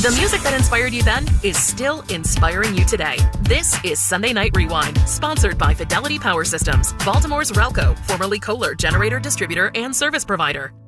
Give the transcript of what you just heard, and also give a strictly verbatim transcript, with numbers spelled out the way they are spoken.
The music that inspired you then is still inspiring you today. This is Sunday Night Rewind, sponsored by Fidelity Power Systems, Baltimore's Ralco, formerly Kohler generator distributor and service provider.